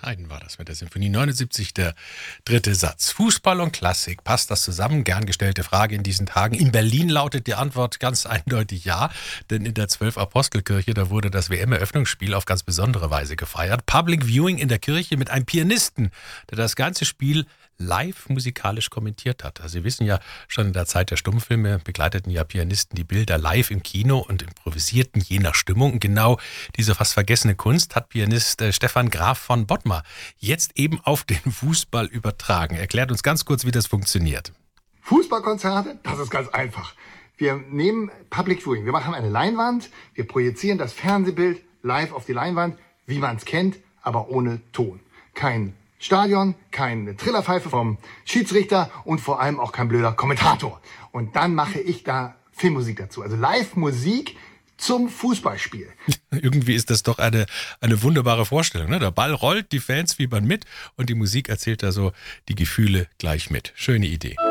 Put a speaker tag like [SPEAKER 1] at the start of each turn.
[SPEAKER 1] Haydn war das mit der Symphonie 79, der dritte Satz. Fußball und Klassik, passt das zusammen? Gern gestellte Frage in diesen Tagen. In Berlin lautet die Antwort ganz eindeutig ja, denn in der 12-Apostelkirche, da wurde das WM-Eröffnungsspiel auf ganz besondere Weise gefeiert. Public Viewing in der Kirche mit einem Pianisten, der das ganze Spiel live musikalisch kommentiert hat. Also Sie wissen ja, schon in der Zeit der Stummfilme begleiteten ja Pianisten die Bilder live im Kino und improvisierten je nach Stimmung. Und genau diese fast vergessene Kunst hat Pianist Stefan Graf von Bottmar jetzt eben auf den Fußball übertragen. Erklärt uns ganz kurz, wie das funktioniert.
[SPEAKER 2] Fußballkonzerte, das ist ganz einfach. Wir nehmen Public Viewing, wir machen eine Leinwand, wir projizieren das Fernsehbild live auf die Leinwand, wie man es kennt, aber ohne Ton. Kein Stadion, keine Trillerpfeife vom Schiedsrichter und vor allem auch kein blöder Kommentator. Und dann mache ich da Filmmusik dazu, also Live-Musik zum Fußballspiel.
[SPEAKER 1] Irgendwie ist das doch eine wunderbare Vorstellung, ne? Der Ball rollt, die Fans fiebern mit und die Musik erzählt da so die Gefühle gleich mit. Schöne Idee.